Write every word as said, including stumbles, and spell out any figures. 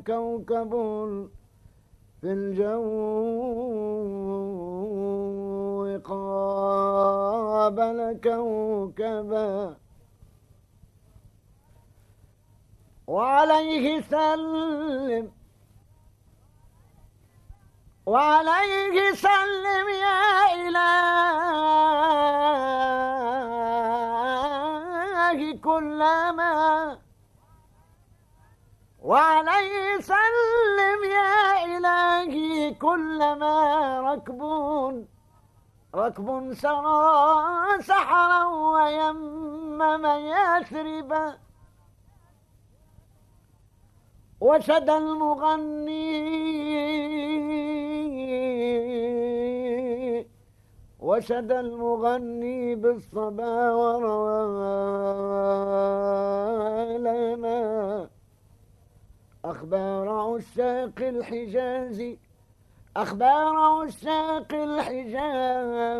كوكب في الجو قابل كوكبا وعليه سلم وعليه سلم يا إلهي كلما وعليه سلم يا إلهي كلما ركب ركب سرى سحرا ويمم يثربا وشد المغني وشد المغني بالصبا وروى لنا أخبار عشاق الحجاز أخبار عشاق الحجاز